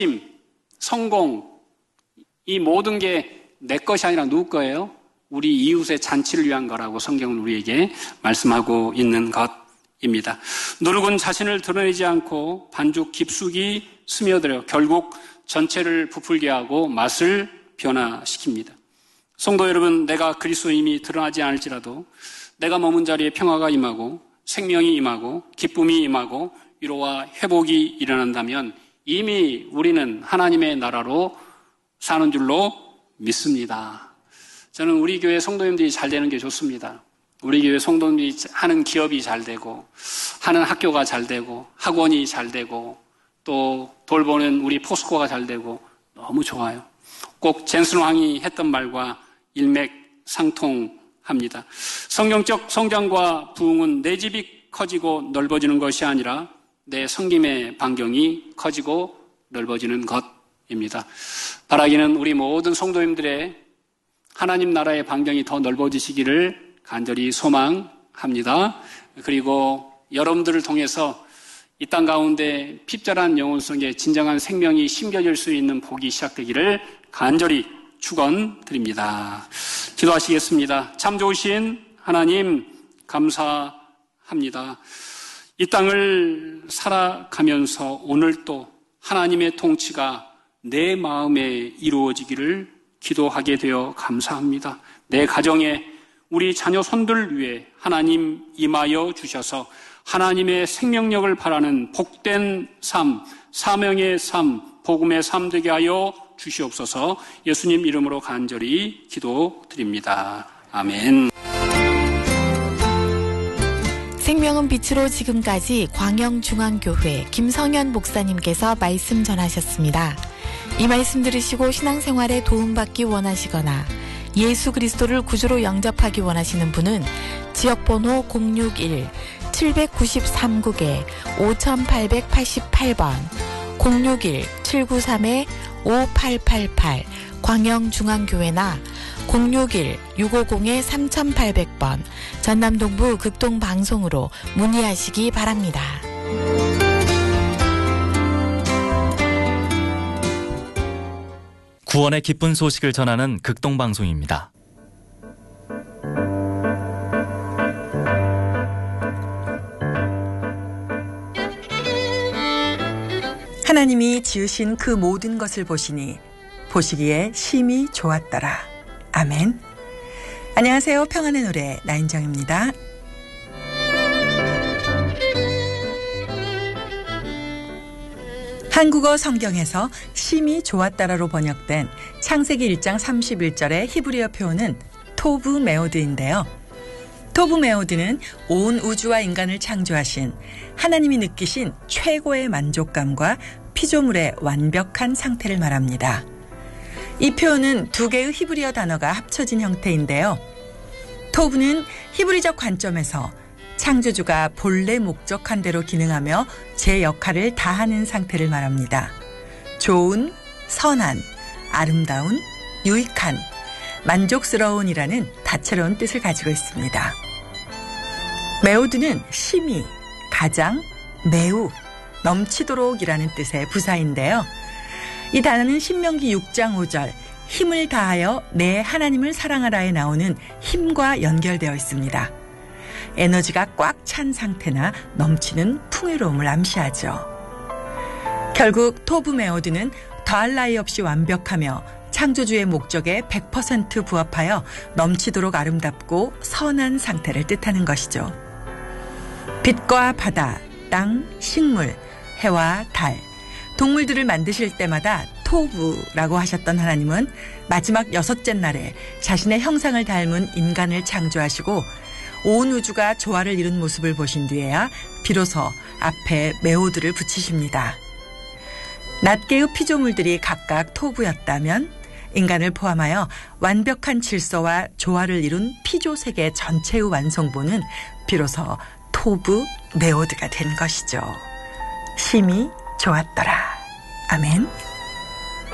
힘, 성공, 이 모든 게 내 것이 아니라 누구 거예요? 우리 이웃의 잔치를 위한 거라고 성경은 우리에게 말씀하고 있는 것입니다. 누룩은 자신을 드러내지 않고 반죽 깊숙이 스며들어 결국 전체를 부풀게 하고 맛을 변화시킵니다. 성도 여러분, 내가 그리스도임이 드러나지 않을지라도 내가 머문 자리에 평화가 임하고 생명이 임하고 기쁨이 임하고 위로와 회복이 일어난다면 이미 우리는 하나님의 나라로 사는 줄로 믿습니다. 저는 우리 교회 성도님들이 잘 되는 게 좋습니다. 우리 교회 성도님들이 하는 기업이 잘 되고 하는 학교가 잘 되고 학원이 잘 되고 또 돌보는 우리 포스코가 잘 되고 너무 좋아요. 꼭 젠슨 왕이 했던 말과 일맥상통합니다. 성경적 성장과 부흥은 내 집이 커지고 넓어지는 것이 아니라 내 섬김의 반경이 커지고 넓어지는 것입니다. 바라기는 우리 모든 성도님들의 하나님 나라의 반경이 더 넓어지시기를 간절히 소망합니다. 그리고 여러분들을 통해서 이 땅 가운데 핍절한 영혼 속에 진정한 생명이 심겨질 수 있는 복이 시작되기를 간절히 축원드립니다. 기도하시겠습니다. 참 좋으신 하나님 감사합니다. 이 땅을 살아가면서 오늘 또 하나님의 통치가 내 마음에 이루어지기를 기도하게 되어 감사합니다. 내 가정에 우리 자녀 손들 위해 하나님 임하여 주셔서 하나님의 생명력을 바라는 복된 삶, 사명의 삶, 복음의 삶 되게 하여 주시옵소서. 예수님 이름으로 간절히 기도드립니다. 아멘. 생명은 빛으로 지금까지 광영중앙교회 김성현 목사님께서 말씀 전하셨습니다. 이 말씀 들으시고 신앙생활에 도움받기 원하시거나 예수 그리스도를 구주로 영접하기 원하시는 분은 지역번호 061-793국에 5888번 061-793-5888 광영중앙교회나 061-650-3800번 전남동부 극동방송으로 문의하시기 바랍니다. 구원의 기쁜 소식을 전하는 극동방송입니다. 하나님이 지으신 그 모든 것을 보시니 보시기에 심히 좋았더라. 아멘. 안녕하세요. 평안의 노래 나인정입니다. 한국어 성경에서 심히 좋았다라로 번역된 창세기 1장 31절의 히브리어 표현은 토브 메오드인데요. 토브 메오드는 온 우주와 인간을 창조하신 하나님이 느끼신 최고의 만족감과 피조물의 완벽한 상태를 말합니다. 이 표현은 두 개의 히브리어 단어가 합쳐진 형태인데요. 토브는 히브리적 관점에서 창조주가 본래 목적한 대로 기능하며 제 역할을 다하는 상태를 말합니다. 좋은, 선한, 아름다운, 유익한, 만족스러운이라는 다채로운 뜻을 가지고 있습니다. 메오드는 심히, 가장, 매우, 넘치도록이라는 뜻의 부사인데요. 이 단어는 신명기 6장 5절 힘을 다하여 내 하나님을 사랑하라에 나오는 힘과 연결되어 있습니다. 에너지가 꽉 찬 상태나 넘치는 풍요로움을 암시하죠. 결국 토브 메오드는 더할 나위 없이 완벽하며 창조주의 목적에 100% 부합하여 넘치도록 아름답고 선한 상태를 뜻하는 것이죠. 빛과 바다, 땅, 식물, 해와 달, 동물들을 만드실 때마다 토브라고 하셨던 하나님은 마지막 6째 날에 자신의 형상을 닮은 인간을 창조하시고 온 우주가 조화를 이룬 모습을 보신 뒤에야 비로소 앞에 메오드를 붙이십니다. 낱개의 피조물들이 각각 토브였다면 인간을 포함하여 완벽한 질서와 조화를 이룬 피조세계 전체의 완성본은 비로소 토브 메오드가 된 것이죠. 심히 좋았더라. 아멘.